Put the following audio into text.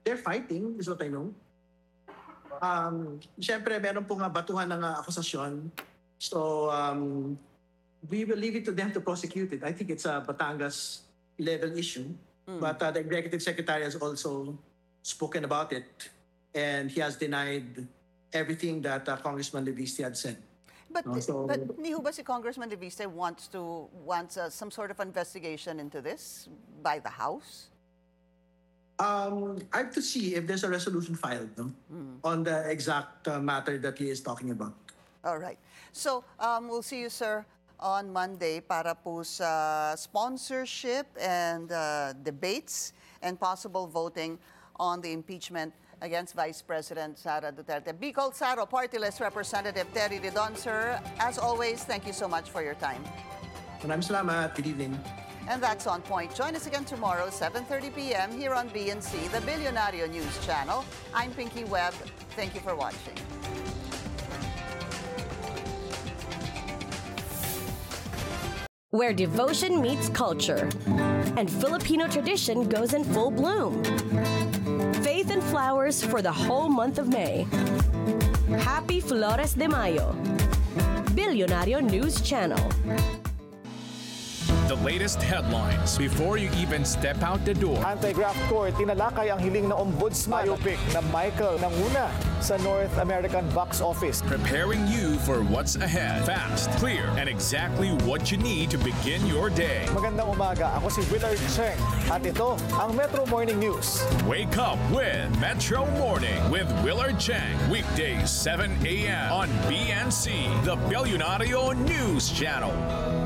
they're fighting, is what I know. Siyempre, meron pong batuhan ng akusasyon. So, we will leave it to them to prosecute it. I think it's a Batangas level issue. But the executive secretary has also spoken about it. And he has denied everything that Congressman Leviste had said. But hindi ho ba si Congressman Leviste wants some sort of investigation into this by the House? I have to see if there's a resolution filed on the exact matter that he is talking about. All right. So, we'll see you, sir, on Monday para po sa sponsorship and debates and possible voting on the impeachment against Vice President Sara Duterte. Bicol Saro Party List Representative Terry Ridon, sir. As always, thank you so much for your time. Maraming salamat. Good evening. And that's On Point. Join us again tomorrow, 7:30 p.m. here on BNC, the Billionario News Channel. I'm Pinky Webb. Thank you for watching. Where devotion meets culture and Filipino tradition goes in full bloom. Faith and flowers for the whole month of May. Happy Flores de Mayo. Billionario News Channel. The latest headlines before you even step out the door. Anti-graft court tinalakay ang hiling na ombudsman biopic na Michael Nanguna sa North American box office. Preparing you for what's ahead. Fast, clear, and exactly what you need to begin your day. Magandang umaga. Ako si Willard Cheng at ito ang Metro Morning News. Wake up with Metro Morning with Willard Cheng. Weekdays 7 a.m. on BNC, the Billionario News Channel.